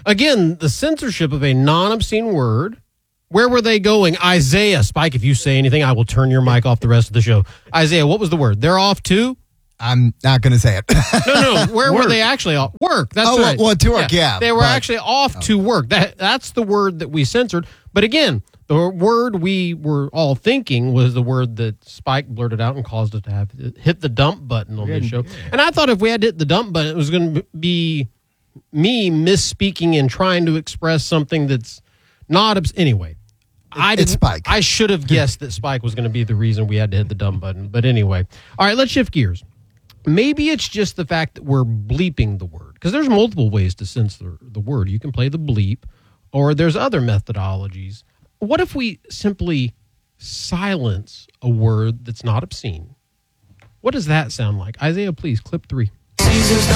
Again, the censorship of a non-obscene word. Where were they going? Isaiah, Spike, if you say anything, I will turn your mic off the rest of the show. Isaiah, what was the word? They're off to? I'm not going to say it. No. Where were they actually off? Work. That's right. Well, to work, yeah. They were actually off to work. That's the word that we censored. But again, the word we were all thinking was the word that Spike blurted out and caused us to have to hit the dump button on this show. And I thought if we had to hit the dump button, it was going to be me misspeaking and trying to express something that's not... Anyway. It's Spike. I should have guessed that Spike was going to be the reason we had to hit the dump button. But anyway. All right, let's shift gears. Maybe it's just the fact that we're bleeping the word. Because there's multiple ways to censor the word. You can play the bleep, or there's other methodologies. What if we simply silence a word that's not obscene? What does that sound like? Isaiah, please, clip 3.